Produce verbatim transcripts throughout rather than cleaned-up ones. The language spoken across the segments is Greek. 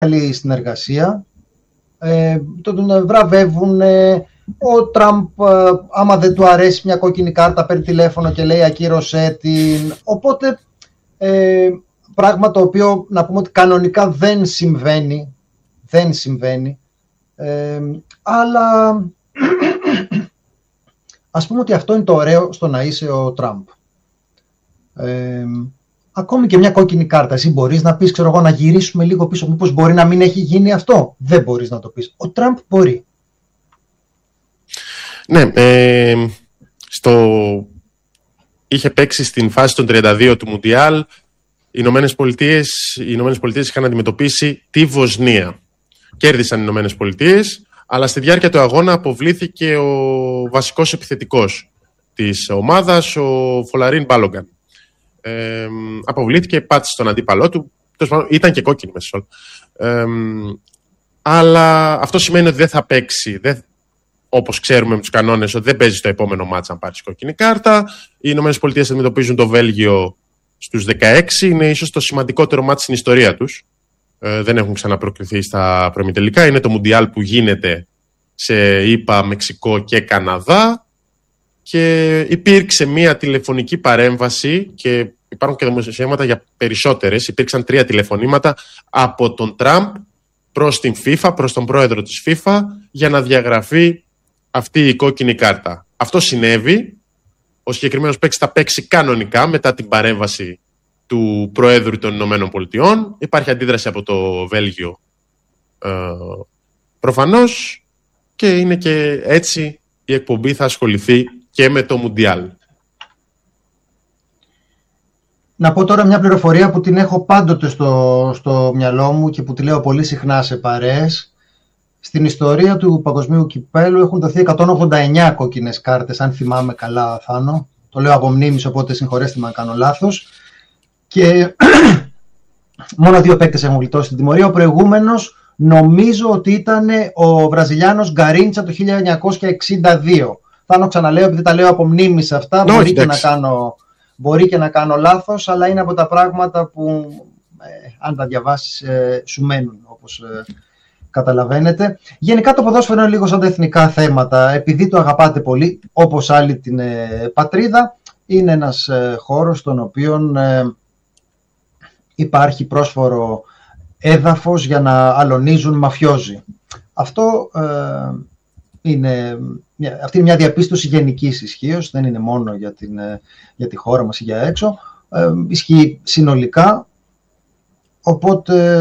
καλή συνεργασία. Ε, τον βραβεύουν. Ε, ο Τραμπ, ε, άμα δεν του αρέσει μια κόκκινη κάρτα, παίρνει τηλέφωνο και λέει ακύρωσέ την. Οπότε, ε, πράγμα το οποίο να πούμε ότι κανονικά δεν συμβαίνει. Δεν συμβαίνει. Ε, αλλά ας πούμε ότι αυτό είναι το ωραίο στο να είσαι ο Τραμπ. Ε, ακόμη και μια κόκκινη κάρτα. Εσύ μπορείς να πεις, ξέρω εγώ, να γυρίσουμε λίγο πίσω. Μήπως μπορεί να μην έχει γίνει αυτό. Δεν μπορείς να το πεις. Ο Τραμπ μπορεί. Ναι, ε, στο... είχε παίξει στην φάση των τριάντα δύο του Μουντιάλ. Οι Ηνωμένες Πολιτείες, οι Ηνωμένες Πολιτείες είχαν αντιμετωπίσει τη Βοσνία. Κέρδισαν οι Ηνωμένες Πολιτείες, αλλά στη διάρκεια του αγώνα αποβλήθηκε ο βασικός επιθετικός της ομάδας, ο Φολαρίν Μπάλογκαν. Ε, αποβλήθηκε, πάτησε στον αντίπαλό του. Ήταν και κόκκινη μέσα. Ε, αλλά αυτό σημαίνει ότι δεν θα παίξει, δεν, όπως ξέρουμε με τους κανόνες, ότι δεν παίζει στο επόμενο μάτσα αν πάρει κόκκινη κάρτα. Οι Ηνωμένες Πολιτείες αντιμετωπίζουν το Βέλγιο στους δεκαέξι. Είναι ίσως το σημαντικότερο μάτς στην ιστορία τους. Ε, δεν έχουν ξαναπροκριθεί στα προημιτελικά. Είναι το Μουντιάλ που γίνεται σε ΗΠΑ, Μεξικό και Καναδά. Και υπήρξε μία τηλεφωνική παρέμβαση και υπάρχουν και δημοσιεύματα για περισσότερες. Υπήρξαν τρία τηλεφωνήματα από τον Τραμπ προς την FIFA, προς τον πρόεδρο της FIFA, για να διαγραφεί αυτή η κόκκινη κάρτα. Αυτό συνέβη. Ο συγκεκριμένος παίκτης θα παίξει κανονικά μετά την παρέμβαση του Προέδρου των Ηνωμένων Πολιτειών. Υπάρχει αντίδραση από το Βέλγιο ε, προφανώς, και είναι και έτσι η εκπομπή θα ασχοληθεί και με το Μουντιάλ. Να πω τώρα μια πληροφορία που την έχω πάντοτε στο, στο μυαλό μου και που τη λέω πολύ συχνά σε παρέες. Στην ιστορία του Παγκοσμίου Κυπέλου έχουν δοθεί εκατόν ογδόντα εννιά κόκκινες κάρτες, αν θυμάμαι καλά, Θάνο. Το λέω από μνήμης, οπότε συγχωρέστε με αν κάνω λάθος. Και μόνο δύο παίκτες έχουν γλιτώσει την τιμωρία. Ο προηγούμενος νομίζω ότι ήταν ο Βραζιλιάνος Γκαρίντσα το χίλια εννιακόσια εξήντα δύο. Θάνο, ξαναλέω, επειδή τα λέω από μνήμης αυτά, no, μπορεί, και να κάνω, μπορεί και να κάνω λάθος, αλλά είναι από τα πράγματα που ε, αν τα διαβάσεις ε, σου μένουν, όπως ε, καταλαβαίνετε. Γενικά το ποδόσφαιρο είναι λίγο σαν τα εθνικά θέματα, επειδή το αγαπάτε πολύ, όπως άλλη την ε, πατρίδα. Είναι ένας ε, χώρος στον οποίο ε, υπάρχει πρόσφορο έδαφος για να αλωνίζουν μαφιόζοι. Αυτό ε, είναι, αυτή είναι μια διαπίστωση γενικής ισχύως, δεν είναι μόνο για, την, για τη χώρα μας ή για έξω, ε, ισχύει συνολικά, οπότε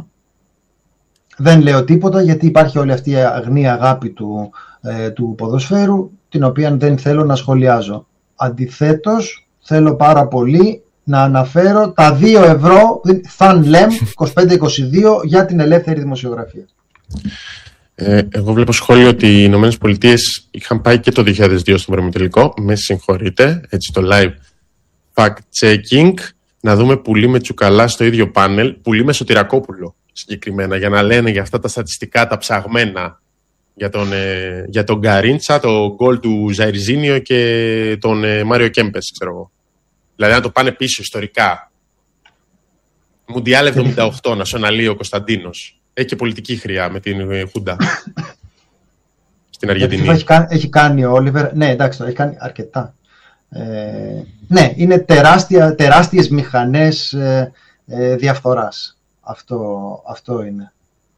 δεν λέω τίποτα, γιατί υπάρχει όλη αυτή η αγνή αγάπη του, ε, του ποδοσφαίρου, την οποία δεν θέλω να σχολιάζω. Αντιθέτως, θέλω πάρα πολύ να αναφέρω τα δύο ευρώ Θανλέμ είκοσι πέντε είκοσι δύο για την ελεύθερη δημοσιογραφία. Ε, εγώ βλέπω σχόλιο ότι οι Ηνωμένες Πολιτείες είχαν πάει και το δύο χιλιάδες δύο στον προημιτελικό. Με συγχωρείτε, έτσι το live fact-checking. Να δούμε Πουλή με Τσουκαλά στο ίδιο πάνελ. Πουλή με Σωτηρακόπουλο συγκεκριμένα, για να λένε για αυτά τα στατιστικά, τα ψαγμένα για τον, ε, για τον Γκαρίντσα, το γκολ του Ζαϊρζίνιο και τον ε, Μάριο Κέμπες, ξέρω εγώ. Δηλαδή να το πάνε πίσω ιστορικά. Μουντιάλ εβδομήντα οκτώ, να σου αναλύει ο Κωνσταντίνος. Έχει και πολιτική χρειά με την Χούντα στην Αργεντινή. Έχει, έχει κάνει ο Όλιβερ. Ναι, εντάξει, έχει κάνει αρκετά. Ε, ναι, είναι τεράστια, τεράστιες μηχανές ε, ε, διαφθοράς. Αυτό, αυτό είναι.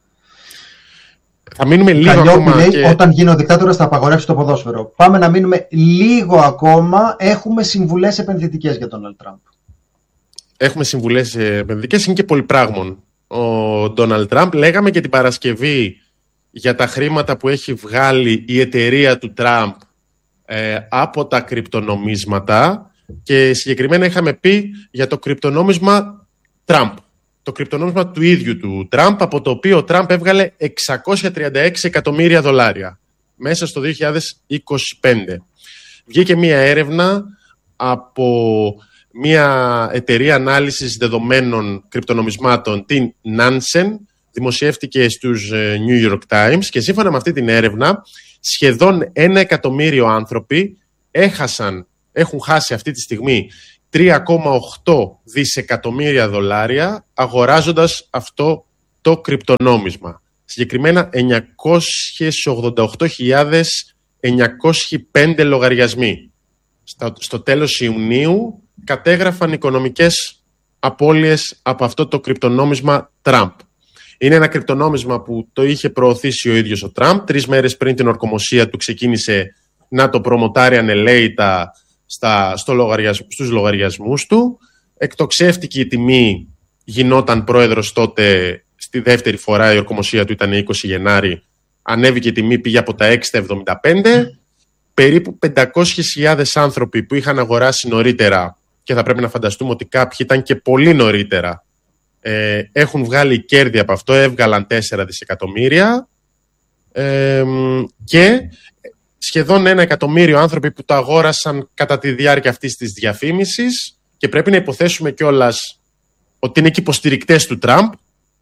Θα μείνουμε λίγο ακόμα. Λέει, και... όταν γίνει ο δικτάτορας θα απαγορεύσει το ποδόσφαιρο. Πάμε να μείνουμε λίγο ακόμα. Έχουμε συμβουλές επενδυτικές για τον Ντόναλντ Τραμπ. Έχουμε συμβουλές επενδυτικές, είναι και πολυπράγμων. Ο Ντόναλντ Τραμπ, λέγαμε και την Παρασκευή για τα χρήματα που έχει βγάλει η εταιρεία του Τραμπ ε, από τα κρυπτονομίσματα, και συγκεκριμένα είχαμε πει για το κρυπτονόμισμα Τραμπ. Το κρυπτονόμισμα του ίδιου του Τραμπ, από το οποίο ο Τραμπ έβγαλε εξακόσια τριάντα έξι εκατομμύρια δολάρια μέσα στο δύο χιλιάδες είκοσι πέντε. Βγήκε μία έρευνα από μία εταιρεία ανάλυσης δεδομένων κρυπτονομισμάτων, την Nansen, δημοσιεύτηκε στους New York Times, και σύμφωνα με αυτή την έρευνα σχεδόν ένα εκατομμύριο άνθρωποι έχασαν, έχουν χάσει αυτή τη στιγμή τρία κόμμα οκτώ δισεκατομμύρια δολάρια αγοράζοντας αυτό το κρυπτονόμισμα. Συγκεκριμένα εννιακόσιες ογδόντα οκτώ χιλιάδες εννιακόσιοι πέντε λογαριασμοί. Στο, στο τέλος Ιουνίου κατέγραφαν οικονομικές απώλειες από αυτό το κρυπτονόμισμα Τραμπ. Είναι ένα κρυπτονόμισμα που το είχε προωθήσει ο ίδιος ο Τραμπ. Τρεις μέρες πριν την ορκομοσία του ξεκίνησε να το προμοτάρει ανελαίητα στα, στο λογαριασμ, στους λογαριασμούς του. Εκτοξεύτηκε η τιμή, γινόταν πρόεδρος τότε, στη δεύτερη φορά η ορκομοσία του ήταν είκοσι Γενάρη. Ανέβηκε η τιμή, πήγε από τα έξι στα εβδομήντα πέντε. Περίπου πεντακόσιες χιλιάδες άνθρωποι που είχαν αγοράσει νωρίτερα, και θα πρέπει να φανταστούμε ότι κάποιοι ήταν και πολύ νωρίτερα, ε, έχουν βγάλει κέρδη από αυτό, έβγαλαν τέσσερα δισεκατομμύρια ε, και σχεδόν ένα εκατομμύριο άνθρωποι που το αγόρασαν κατά τη διάρκεια αυτής της διαφήμισης, και πρέπει να υποθέσουμε κιόλας ότι είναι και υποστηρικτές του Τραμπ,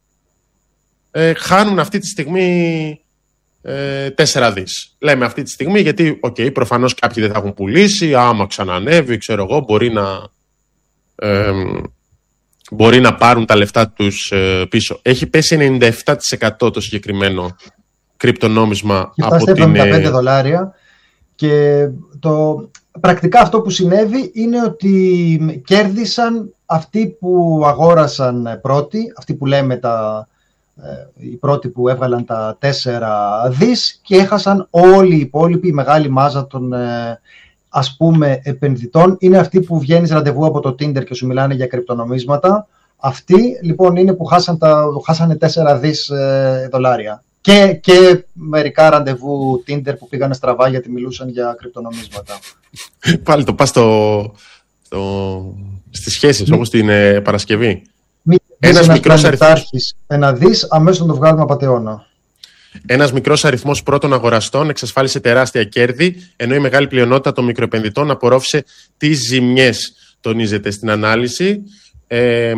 ε, χάνουν αυτή τη στιγμή ε, τέσσερα δις. Λέμε αυτή τη στιγμή γιατί okay, προφανώς κάποιοι δεν θα έχουν πουλήσει, άμα ξανανεύει, ξέρω εγώ, μπορεί να, ε, μπορεί να πάρουν τα λεφτά τους ε, πίσω. Έχει πέσει ενενήντα επτά τοις εκατό το συγκεκριμένο κρυπτονόμισμα από την... εβδομήντα πέντε δολάρια, και το, πρακτικά αυτό που συνέβη είναι ότι κέρδισαν αυτοί που αγόρασαν πρώτοι, αυτοί που λέμε τα, οι πρώτοι που έβγαλαν τα τέσσερα δις, και έχασαν όλοι οι υπόλοιποι, η μεγάλη μάζα των ας πούμε επενδυτών. Είναι αυτοί που βγαίνεις ραντεβού από το Tinder και σου μιλάνε για κρυπτονομίσματα. Αυτοί λοιπόν είναι που χάσαν τα, χάσανε τέσσερα δις δολάρια. Και, και μερικά ραντεβού Tinder που πήγανε στραβά γιατί μιλούσαν για κρυπτονομίσματα. Πάλι το πας στο, στο, στις σχέσεις, όπως την ε, Παρασκευή. Μη, ένας μικρός αριθμός. Ένα δις, αμέσως το βγάλουμε απατεώνα. Ένας μικρός αριθμός πρώτων αγοραστών εξασφάλισε τεράστια κέρδη, ενώ η μεγάλη πλειονότητα των μικροεπενδυτών απορρόφησε τις ζημιές, τονίζεται στην ανάλυση. Ε,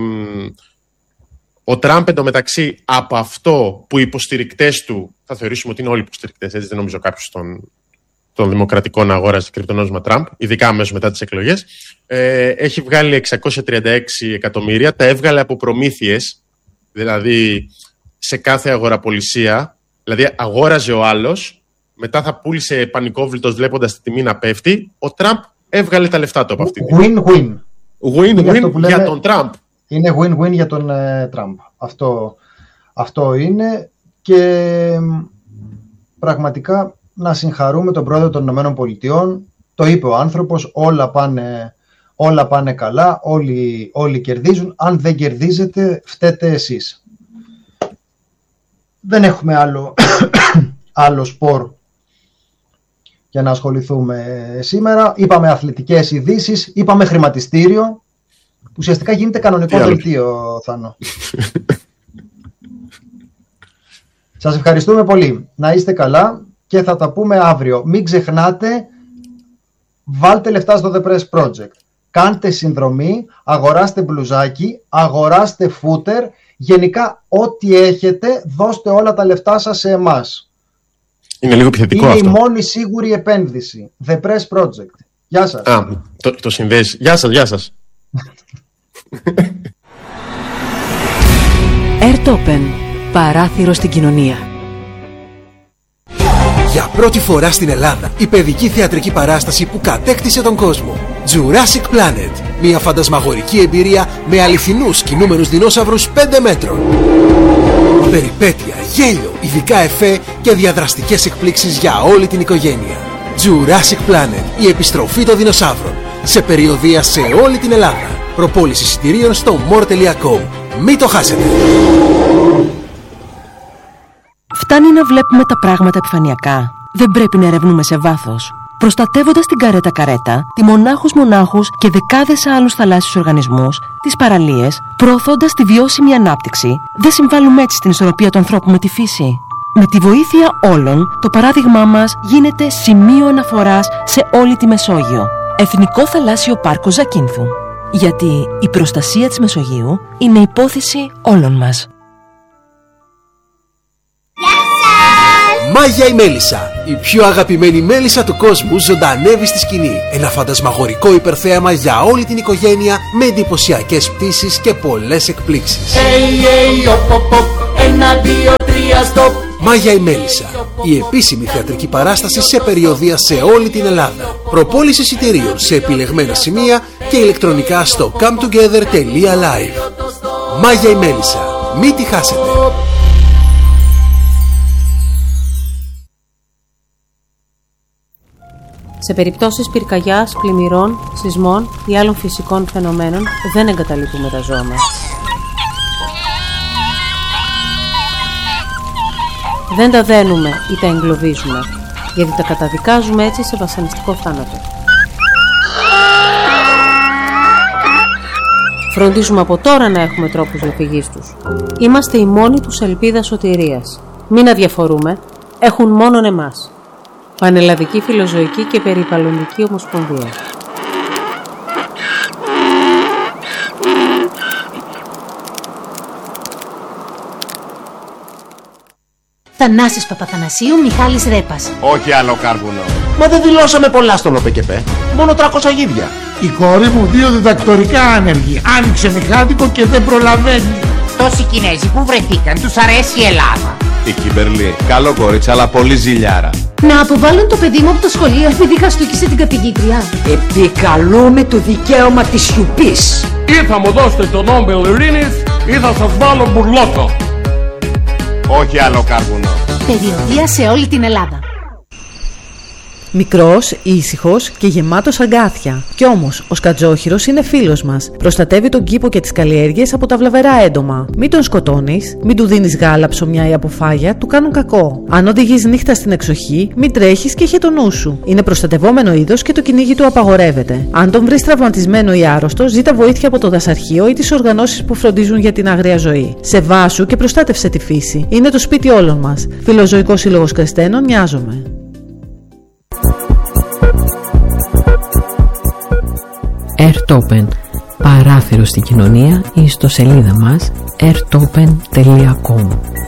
Ο Τραμπ εντωμεταξύ από αυτό που οι υποστηρικτές του, θα θεωρήσουμε ότι είναι όλοι υποστηρικτές, έτσι δεν νομίζω κάποιος των, των δημοκρατικών να αγόρασε κρυπτονόμισμα Τραμπ, ειδικά αμέσως μετά τις εκλογές, ε, έχει βγάλει εξακόσια τριάντα έξι εκατομμύρια, τα έβγαλε από προμήθειες, δηλαδή σε κάθε αγοραπολισία, δηλαδή αγόραζε ο άλλος, μετά θα πούλησε πανικόβλητος βλέποντας τη τιμή να πέφτει, ο Τραμπ έβγαλε τα λεφτά του από αυτή τη τιμή. Win-win. Win-win για, για τον Τραμπ. Είναι win-win για τον ε, Τραμπ. Αυτό, αυτό είναι, και πραγματικά να συγχαρούμε τον πρόεδρο των Ηνωμένων Πολιτειών. Το είπε ο άνθρωπος, όλα πάνε, όλα πάνε καλά, όλοι, όλοι κερδίζουν. Αν δεν κερδίζετε, φταίτε εσείς. Δεν έχουμε άλλο, άλλο σπορ για να ασχοληθούμε σήμερα. Είπαμε αθλητικές ειδήσεις, είπαμε χρηματιστήριο. Ουσιαστικά γίνεται κανονικό δελτίο, Θάνο. Σας ευχαριστούμε πολύ. Να είστε καλά και θα τα πούμε αύριο. Μην ξεχνάτε, βάλτε λεφτά στο The Press Project. Κάντε συνδρομή, αγοράστε μπλουζάκι, αγοράστε φούτερ. Γενικά, ό,τι έχετε, δώστε όλα τα λεφτά σας σε εμάς. Είναι λίγο επιθετικό είναι αυτό. Είναι η μόνη σίγουρη επένδυση. The Press Project. Γεια σας. Α, το, το συνδέεις. Γεια σας, γεια σας. Airtopen. Παράθυρο στην κοινωνία. Για πρώτη φορά στην Ελλάδα, η παιδική θεατρική παράσταση που κατέκτησε τον κόσμο. Jurassic Planet. Μια φαντασμαγορική εμπειρία με αληθινούς κινούμενους δεινόσαυρους πέντε μέτρων. Περιπέτεια, γέλιο, ειδικά εφέ και διαδραστικές εκπλήξεις για όλη την οικογένεια. Jurassic Planet. Η επιστροφή των δεινοσαύρων. Σε περιοδεία σε όλη την Ελλάδα. Προπόληση εισιτηρίων στο more τελεία com. Μην το χάσετε! Φτάνει να βλέπουμε τα πράγματα επιφανειακά. Δεν πρέπει να ερευνούμε σε βάθος. Προστατεύοντας την καρέτα καρέτα, τη μονάχους μονάχους και δεκάδες άλλους θαλάσσιους οργανισμούς, τις παραλίες, προωθώντας τη βιώσιμη ανάπτυξη, δεν συμβάλλουμε έτσι στην ισορροπία του ανθρώπου με τη φύση. Με τη βοήθεια όλων, το παράδειγμά μας γίνεται σημείο αναφοράς σε όλη τη Μεσόγειο. Εθνικό Θαλάσσιο Πάρκο Ζακίνθου. Γιατί η προστασία της Μεσογείου είναι υπόθεση όλων μας. Μάγια η Μέλισσα. Η πιο αγαπημένη μέλισσα του κόσμου ζωντανεύει στη σκηνή. Ένα φαντασμαγορικό υπερθέαμα για όλη την οικογένεια με εντυπωσιακές πτήσεις και πολλές εκπλήξεις. Hey, hey, op, op, op. Ένα, δύο, τρία, στοπ. Μάγια η Μέλισσα, η επίσημη θεατρική παράσταση σε περιοδεία σε όλη την Ελλάδα. Προπόληση εισιτηρίων σε επιλεγμένα σημεία και ηλεκτρονικά στο come together τελεία live. Μάγια η Μέλισσα, μην τη χάσετε. Σε περιπτώσεις πυρκαγιάς, πλημμυρών, σεισμών ή άλλων φυσικών φαινομένων δεν εγκαταλείπουμε τα ζώα μας. Δεν τα δένουμε ή τα εγκλωβίζουμε, γιατί τα καταδικάζουμε έτσι σε βασανιστικό θάνατο. Φροντίζουμε από τώρα να έχουμε τρόπους διαφυγής τους. Είμαστε η μόνη τους ελπίδα σωτηρίας. Μην αδιαφορούμε, έχουν μόνον εμάς. Πανελλαδική Φιλοζωική και Περιβαλλοντική Ομοσπονδία. Θανάσης Παπαθανασίου, Μιχάλης Ρέπας. Όχι άλλο κάρβουνο. Μα δεν δηλώσαμε πολλά στον ΟΠΕΚΕΠΕ. Μόνο τριακόσια γίδια. Η κόρη μου δύο διδακτορικά άνεργη. Άνοιξε μηχάνικο και δεν προλαβαίνει. Τόσοι Κινέζοι που βρεθήκαν, τους αρέσει η Ελλάδα. Η Κιμπερλή, καλό κορίτσι, αλλά πολύ ζηλιάρα. Να αποβάλουν το παιδί μου από το σχολείο επειδή χαστούκισε την καθηγήτρια. Επικαλούμε το δικαίωμα της σιωπής. Ή θα μου δώσετε τον Νόμπελ Ειρήνης ή θα σας βάλω μπουρλότο. Όχι άλλο κάρβουνο. Περιοδεία σε όλη την Ελλάδα. Μικρός, ήσυχος και γεμάτος αγκάθια. Κι όμως, ο σκατζόχυρος είναι φίλος μας. Προστατεύει τον κήπο και τις καλλιέργειες από τα βλαβερά έντομα. Μην τον σκοτώνεις, μην του δίνεις γάλα, ψωμιά ή αποφάγια, του κάνουν κακό. Αν οδηγείς νύχτα στην εξοχή, μην τρέχεις και είχε το νου σου. Είναι προστατευόμενο είδος και το κυνήγι του απαγορεύεται. Αν τον βρεις τραυματισμένο ή άρρωστο, ζήτα βοήθεια από το δασαρχείο ή τις οργανώσεις που φροντίζουν για την άγρια ζωή. Σεβάσου και προστάτευσε τη φύση. Είναι το σπίτι όλων μας. Φιλοζωικός Σύλλογος Κρεστένων, νοιάζομαι. Airtopen. Παράθυρο στην κοινωνία ή στο σελίδα μας airtopen τελεία com.